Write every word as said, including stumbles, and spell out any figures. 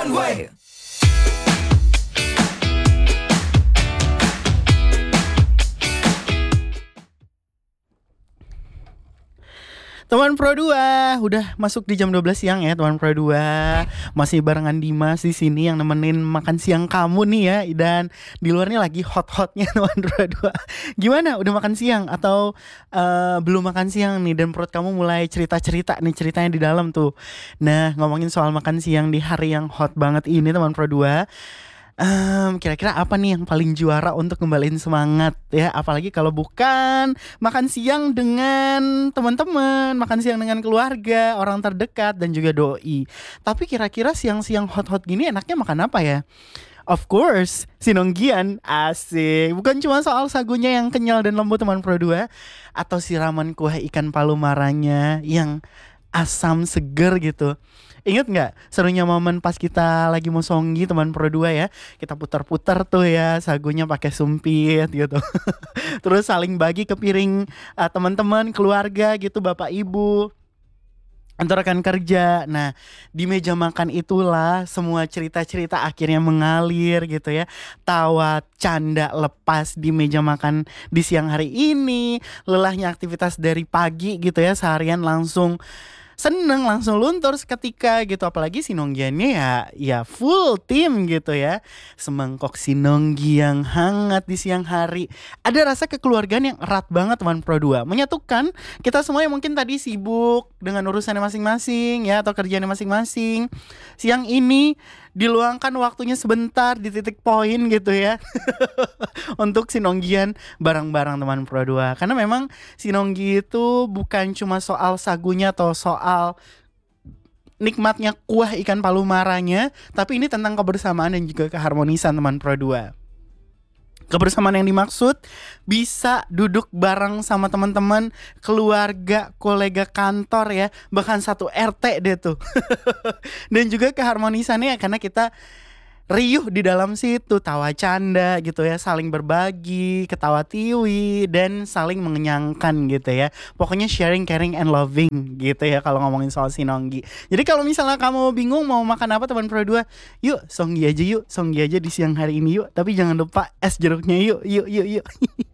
one way. Teman Pro dua, udah masuk di jam dua belas siang ya teman Pro dua. Masih barengan Dimas di sini yang nemenin makan siang kamu nih ya. Dan di luar nih lagi hot-hotnya teman Pro dua. Gimana? Udah makan siang atau uh, belum makan siang nih dan perut kamu mulai cerita-cerita nih ceritanya di dalam tuh. Nah, ngomongin soal makan siang di hari yang hot banget ini teman Pro dua. Um, kira-kira apa nih yang paling juara untuk kembaliin semangat ya, apalagi kalau bukan makan siang dengan teman-teman, makan siang dengan keluarga, orang terdekat dan juga doi. Tapi kira-kira siang-siang hot-hot gini enaknya makan apa ya? Of course, sinonggian, asik. Bukan cuma soal sagunya yang kenyal dan lembut teman Pro dua, atau siraman kuah ikan palu maranya yang asam seger gitu. Ingat gak serunya momen pas kita lagi mau songgi teman Pro dua ya. Kita putar-putar tuh ya sagunya pakai sumpit gitu. Terus saling bagi ke piring uh, teman-teman, keluarga gitu, bapak ibu atau rekan kerja. Nah, di meja makan itulah semua cerita-cerita akhirnya mengalir gitu ya. Tawa, canda lepas di meja makan di siang hari ini. Lelahnya aktivitas dari pagi gitu ya, seharian langsung seneng, langsung luntur seketika gitu. Apalagi sinonggiannya ya ya full tim gitu ya. Semangkok sinonggi yang hangat di siang hari. Ada rasa kekeluargaan yang erat banget teman Pro dua. Menyatukan kita semua yang mungkin tadi sibuk dengan urusannya masing-masing ya, atau kerjaannya masing-masing. Siang ini diluangkan waktunya sebentar di titik poin gitu ya. Untuk sinonggian bareng-bareng teman Pro dua. Karena memang sinonggi itu bukan cuma soal sagunya atau soal nikmatnya kuah ikan palu maranya, tapi ini tentang kebersamaan dan juga keharmonisan teman Pro dua. Kebersamaan yang dimaksud bisa duduk bareng sama teman-teman, keluarga, kolega kantor ya, bahkan satu R T deh tuh. Dan juga keharmonisannya karena kita riuh di dalam situ, tawa canda gitu ya, saling berbagi, ketawa tiwi dan saling mengenyangkan gitu ya. Pokoknya sharing, caring and loving gitu ya kalau ngomongin soal sinonggi. Jadi kalau misalnya kamu bingung mau makan apa teman Pro dua, yuk songgi aja yuk, songgi aja di siang hari ini yuk. Tapi jangan lupa es jeruknya yuk, yuk, yuk, yuk.